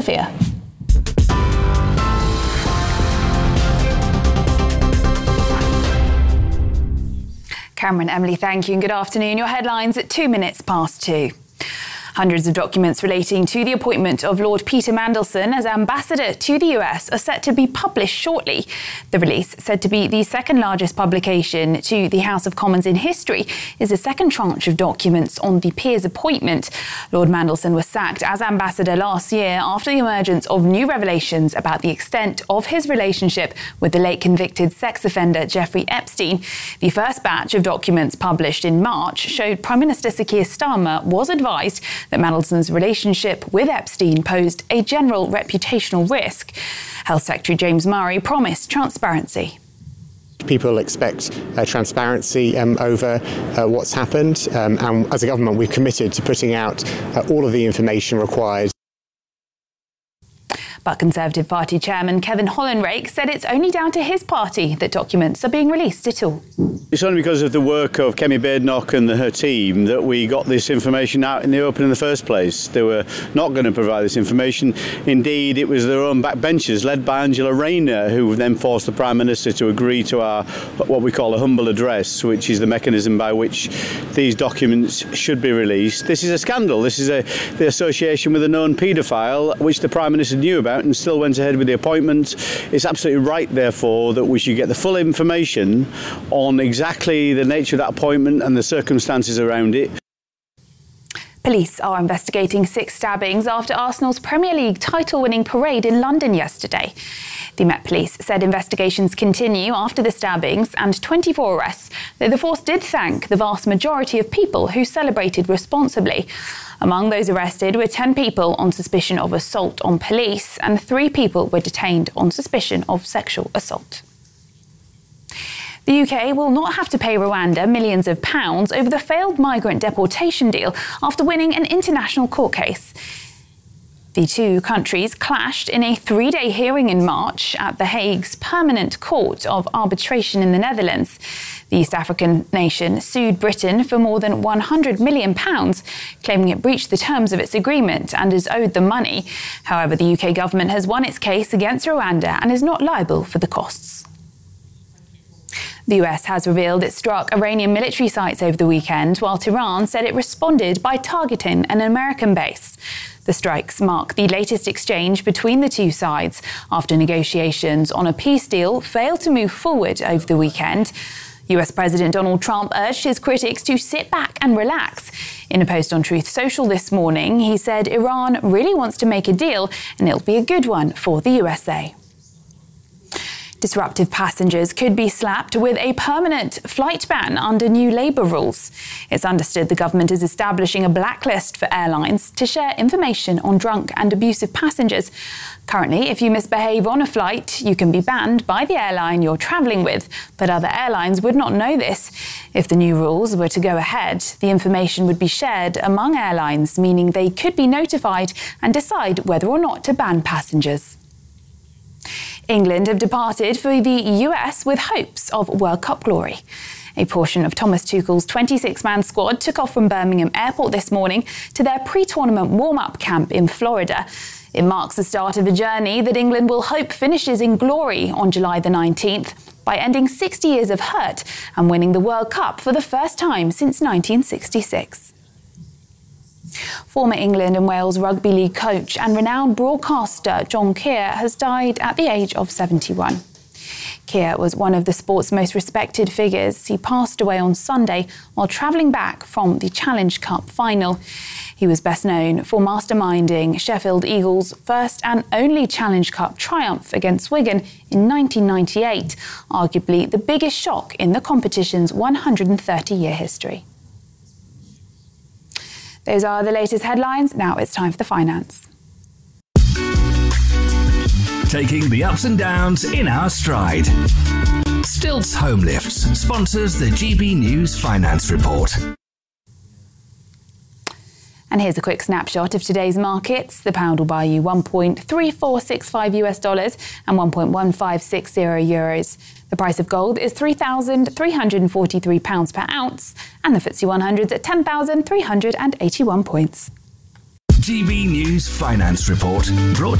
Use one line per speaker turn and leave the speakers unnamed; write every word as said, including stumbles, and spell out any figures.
Sophia. Cameron, Emily, thank you and good afternoon. Your headlines at two minutes past two. Hundreds of documents relating to the appointment of Lord Peter Mandelson as ambassador to the U S are set to be published shortly. The release, said to be the second largest publication to the House of Commons in history, is the second tranche of documents on the peer's appointment. Lord Mandelson was sacked as ambassador last year after the emergence of new revelations about the extent of his relationship with the late convicted sex offender Jeffrey Epstein. The first batch of documents published in March showed Prime Minister Sir Keir Starmer was advised that Mandelson's relationship with Epstein posed a general reputational risk. Health Secretary James Murray promised transparency.
People expect uh, transparency um, over uh, what's happened, um, and as a government we're committed to putting out uh, all of the information required.
But Conservative Party Chairman Kevin Hollenrake said it's only down to his party that documents are being released at all.
It's only because of the work of Kemi Badenoch and the, her team that we got this information out in the open in the first place. They were not going to provide this information. Indeed, it was their own backbenchers, led by Angela Rayner, who then forced the Prime Minister to agree to our what we call a humble address, which is the mechanism by which these documents should be released. This is a scandal. This is a, the association with a known paedophile, which the Prime Minister knew about and still went ahead with the appointment. It's absolutely right, therefore, that we should get the full information on exactly the nature of that appointment and the circumstances around it.
Police are investigating six stabbings after Arsenal's Premier League title-winning parade in London yesterday. The Met Police said investigations continue after the stabbings and twenty-four arrests, though the force did thank the vast majority of people who celebrated responsibly. Among those arrested were ten people on suspicion of assault on police, and three people were detained on suspicion of sexual assault. The U K will not have to pay Rwanda millions of pounds over the failed migrant deportation deal after winning an international court case. The two countries clashed in a three-day hearing in March at The Hague's Permanent Court of Arbitration in the Netherlands. The East African nation sued Britain for more than one hundred million pounds, claiming it breached the terms of its agreement and is owed the money. However, the U K government has won its case against Rwanda and is not liable for the costs. The U S has revealed it struck Iranian military sites over the weekend, while Tehran said it responded by targeting an American base. The strikes mark the latest exchange between the two sides after negotiations on a peace deal failed to move forward over the weekend. U S President Donald Trump urged his critics to sit back and relax. In a post on Truth Social this morning, he said Iran really wants to make a deal and it'll be a good one for the U S A. Disruptive passengers could be slapped with a permanent flight ban under new Labour rules. It's understood the government is establishing a blacklist for airlines to share information on drunk and abusive passengers. Currently, if you misbehave on a flight, you can be banned by the airline you're travelling with, but other airlines would not know this. If the new rules were to go ahead, the information would be shared among airlines, meaning they could be notified and decide whether or not to ban passengers. England have departed for the U S with hopes of World Cup glory. A portion of Thomas Tuchel's twenty-six man squad took off from Birmingham Airport this morning to their pre-tournament warm-up camp in Florida. It marks the start of a journey that England will hope finishes in glory on July the nineteenth by ending sixty years of hurt and winning the World Cup for the first time since nineteen sixty-six. Former England and Wales Rugby League coach and renowned broadcaster John Keir has died at the age of seventy-one. Keir was one of the sport's most respected figures. He passed away on Sunday while travelling back from the Challenge Cup final. He was best known for masterminding Sheffield Eagles' first and only Challenge Cup triumph against Wigan in nineteen ninety-eight, arguably the biggest shock in the competition's one hundred thirty year history. Those are the latest headlines. Now it's time for the finance.
Taking the ups and downs in our stride. Stilts Home Lifts sponsors the G B News Finance Report.
And here's a quick snapshot of today's markets. The pound will buy you one point three four six five US dollars and one point one five six zero euros. The price of gold is three thousand three hundred forty-three pounds per ounce, and the F T S E one hundred is at ten thousand three hundred eighty-one points.
G B News Finance Report, brought